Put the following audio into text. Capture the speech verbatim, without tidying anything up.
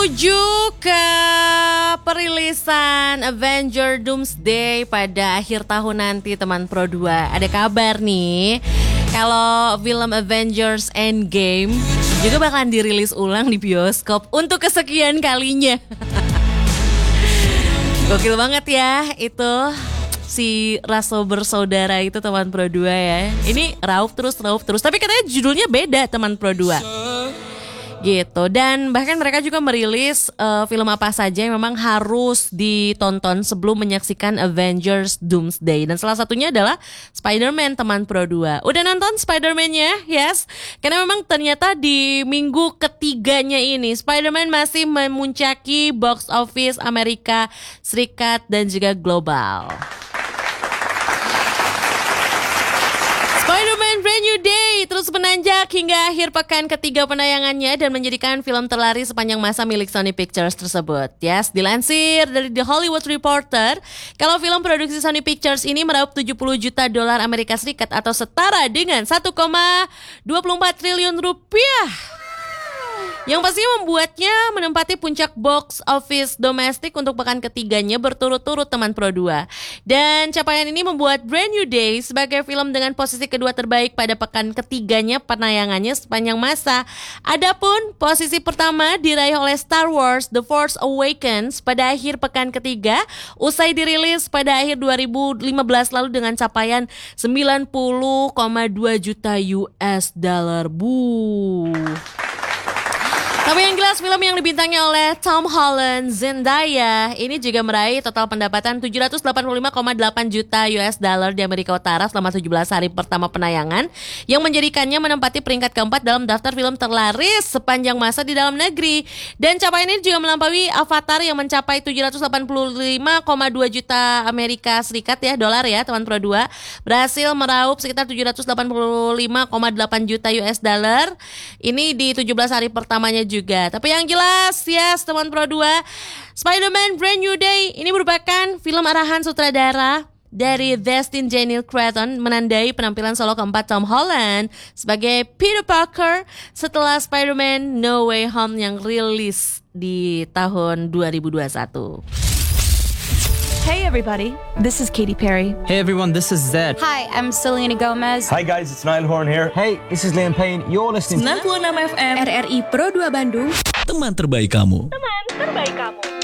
Menuju ke perilisan Avenger Doomsday pada akhir tahun nanti teman Pro dua. Ada kabar nih, kalau film Avengers Endgame juga bakalan dirilis ulang di bioskop untuk kesekian kalinya. Gokil banget ya itu si Raso bersaudara itu teman Pro dua ya. Ini Rauf terus Rauf terus, tapi katanya judulnya beda teman Pro dua. Gitu. Dan bahkan mereka juga merilis uh, film apa saja yang memang harus ditonton sebelum menyaksikan Avengers Doomsday. Dan salah satunya adalah Spider-Man teman Pro dua. Udah nonton Spider-Man-nya? Yes. Karena memang ternyata di minggu ketiganya ini Spider-Man masih memuncaki box office Amerika Serikat dan juga global. Spider-Man Brand New Day terus menanjak hingga akhir pekan ketiga penayangannya dan menjadikan film terlaris sepanjang masa milik Sony Pictures tersebut. Yes, dilansir dari The Hollywood Reporter, kalau film produksi Sony Pictures ini meraup tujuh puluh juta dolar Amerika Serikat atau setara dengan satu koma dua empat triliun rupiah. Yang pastinya membuatnya menempati puncak box office domestik untuk pekan ketiganya berturut-turut teman Pro dua. Dan capaian ini membuat Brand New Day sebagai film dengan posisi kedua terbaik pada pekan ketiganya penayangannya sepanjang masa. Adapun posisi pertama diraih oleh Star Wars The Force Awakens pada akhir pekan ketiga usai dirilis pada akhir dua ribu lima belas lalu dengan capaian sembilan puluh koma dua juta U S dollar. Bu. Tapi yang jelas film yang dibintangi oleh Tom Holland, Zendaya ini juga meraih total pendapatan tujuh ratus delapan puluh lima koma delapan juta U S dollar di Amerika Utara selama tujuh belas hari pertama penayangan, yang menjadikannya menempati peringkat keempat dalam daftar film terlaris sepanjang masa di dalam negeri. Dan capaian ini juga melampaui Avatar yang mencapai tujuh ratus delapan puluh lima koma dua juta Amerika Serikat ya dolar ya teman Pro dua, berhasil meraup sekitar tujuh ratus delapan puluh lima koma delapan juta U S dollar ini di tujuh belas hari pertamanya juga. Tapi yang jelas, yes teman Pro dua, Spider-Man Brand New Day ini merupakan film arahan sutradara dari Destin Daniel Cretton, menandai penampilan solo keempat Tom Holland sebagai Peter Parker setelah Spider-Man No Way Home yang rilis di tahun dua ribu dua puluh satu. Hey everybody, this is Katy Perry. Hey everyone, this is Zed. Hi, I'm Selena Gomez. Hi guys, it's Niall Horan here. Hey, this is Liam Payne. You're listening to sembilan puluh enam F M R R I Pro dua Bandung. Teman terbaik kamu. Teman terbaik kamu.